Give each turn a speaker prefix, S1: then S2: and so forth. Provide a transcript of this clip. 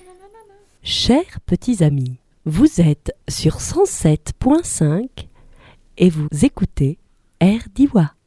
S1: Chers petits amis, vous êtes sur 107.5 et vous écoutez Air d'Iwa.